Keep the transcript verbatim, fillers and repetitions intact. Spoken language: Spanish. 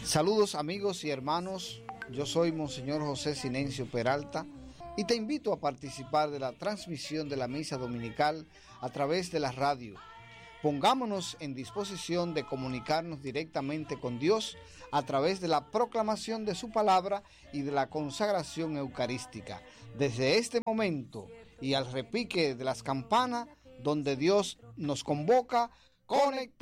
Saludos amigos y hermanos, yo soy Monseñor José Sinencio Peralta y te invito a participar de la transmisión de la misa dominical a través de la radio. Pongámonos en disposición de comunicarnos directamente con Dios a través de la proclamación de su palabra y de la consagración eucarística. Desde este momento y al repique de las campanas, donde Dios nos convoca, conectamos.